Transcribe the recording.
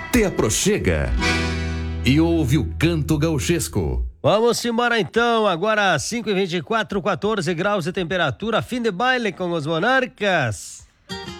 te aproxega e ouve o canto gauchesco. Vamos embora então, agora 5h24, 14 graus de temperatura, fim de baile com os Monarcas.